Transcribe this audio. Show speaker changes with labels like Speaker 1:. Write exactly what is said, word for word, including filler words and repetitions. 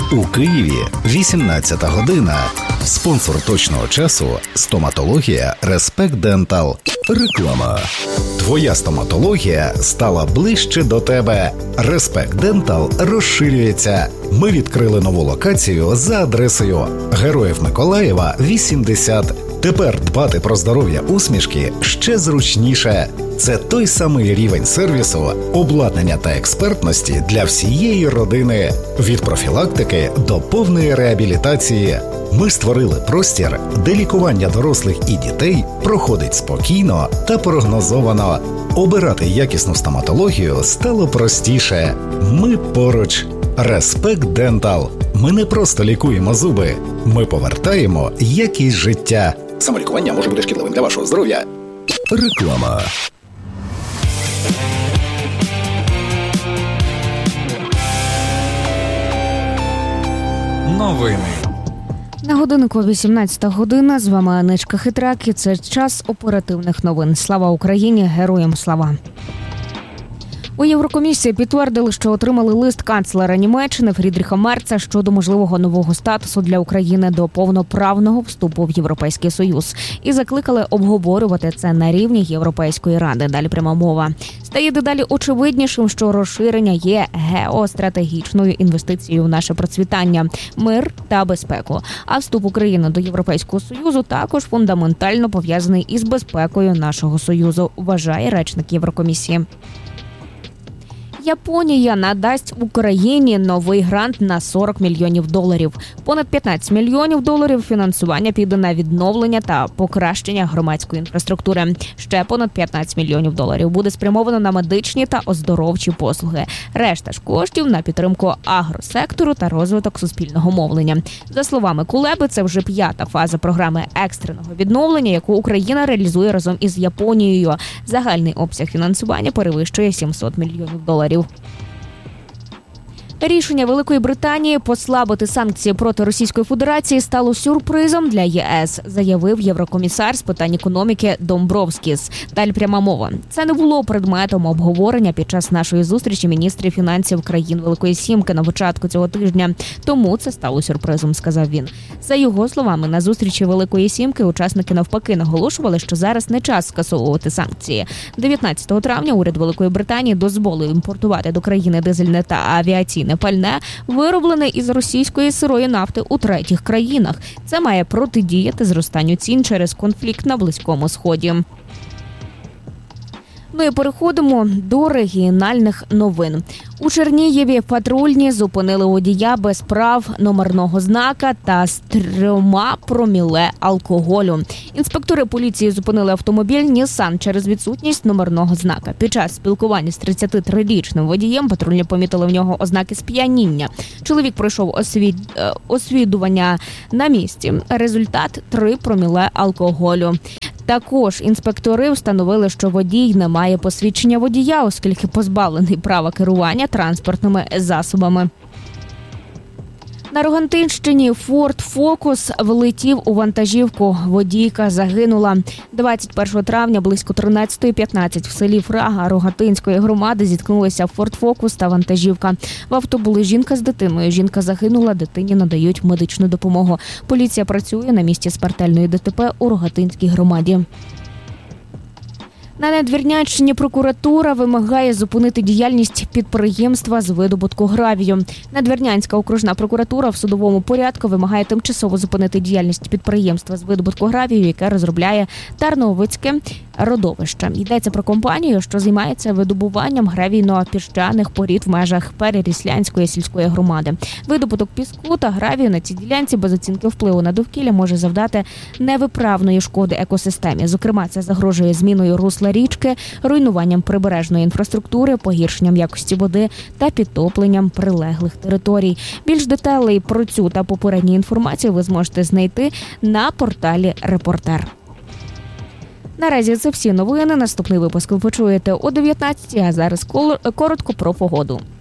Speaker 1: У Києві вісімнадцята година. Спонсор точного часу – стоматологія Респект Дентал. Реклама. Твоя стоматологія стала ближче до тебе. Респект Дентал розширюється. Ми відкрили нову локацію за адресою Героїв Миколаєва, вісімдесят. Тепер дбати про здоров'я усмішки ще зручніше. Це той самий рівень сервісу, обладнання та експертності для всієї родини. Від профілактики до повної реабілітації. Ми створили простір, де лікування дорослих і дітей проходить спокійно та прогнозовано. Обирати якісну стоматологію стало простіше. Ми поруч. Респект Дентал. Ми не просто лікуємо зуби. Ми повертаємо якість життя. Самолікування може бути шкідливим для вашого здоров'я. Реклама.
Speaker 2: Новини.
Speaker 3: На годиннику вісімнадцята година. З вами Анечка Хитрак. І це час оперативних новин. Слава Україні! Героям слава! У Єврокомісії підтвердили, що отримали лист канцлера Німеччини Фрідріха Мерца щодо можливого нового статусу для України до повноправного вступу в Європейський Союз. І закликали обговорювати це на рівні Європейської ради. Далі пряма мова. Стає дедалі очевиднішим, що розширення є геостратегічною інвестицією в наше процвітання, мир та безпеку. А вступ України до Європейського Союзу також фундаментально пов'язаний із безпекою нашого Союзу, вважає речник Єврокомісії. Японія надасть Україні новий грант на сорок мільйонів доларів. Понад п'ятнадцять мільйонів доларів фінансування піде на відновлення та покращення громадської інфраструктури. Ще понад п'ятнадцять мільйонів доларів буде спрямовано на медичні та оздоровчі послуги. Решта ж коштів на підтримку агросектору та розвиток суспільного мовлення. За словами Кулеби, це вже п'ята фаза програми екстреного відновлення, яку Україна реалізує разом із Японією. Загальний обсяг фінансування перевищує сімсот мільйонів доларів. Рішення Великої Британії послабити санкції проти Російської Федерації стало сюрпризом для ЄС, заявив єврокомісар з питань економіки Домбровскіс. Далі пряма мова. Це не було предметом обговорення під час нашої зустрічі міністрів фінансів країн Великої Сімки на початку цього тижня. Тому це стало сюрпризом, сказав він. За його словами, на зустрічі Великої Сімки учасники навпаки наголошували, що зараз не час скасовувати санкції. дев'ятнадцятого травня уряд Великої Британії дозволив імпортувати до країни дизельне та авіаційне пальне, вироблене із російської сирої нафти у третіх країнах. Це має протидіяти зростанню цін через конфлікт на Близькому Сході. Ну і переходимо до регіональних новин. У Чернігові патрульні зупинили водія без прав номерного знака та з трьома проміле алкоголю. Інспектори поліції зупинили автомобіль Нісан через відсутність номерного знака. Під час спілкування з тридцятитрирічним водієм патрульні помітили в нього ознаки сп'яніння. Чоловік пройшов освід... освідування на місці. Результат – три проміле алкоголю. Також інспектори встановили, що водій не має посвідчення водія, оскільки позбавлений права керування транспортними засобами. На Рогатинщині Ford Focus влетів у вантажівку. Водійка загинула. двадцять першого травня близько тринадцята п'ятнадцять в селі Фрага Рогатинської громади зіткнулися Ford Focus та вантажівка. В авто були жінка з дитиною. Жінка загинула, дитині надають медичну допомогу. Поліція працює на місці смертельної ДТП у Рогатинській громаді. На Надвірнянщині прокуратура вимагає зупинити діяльність підприємства з видобутку гравію. Надвірнянська окружна прокуратура в судовому порядку вимагає тимчасово зупинити діяльність підприємства з видобутку гравію, яке розробляє Тарновицьке родовище. Йдеться про компанію, що займається видобуванням гравійно-піщаних порід в межах Переріслянської сільської громади. Видобуток піску та гравію на цій ділянці без оцінки впливу на довкілля може завдати невиправної шкоди екосистемі. Зокрема, це загрожує зміною русла річки, руйнуванням прибережної інфраструктури, погіршенням якості води та підтопленням прилеглих територій. Більш деталей про цю та попередню інформацію ви зможете знайти на порталі «Репортер». Наразі це всі новини. Наступний випуск ви почуєте о дев'ятнадцятій, а зараз коротко про погоду.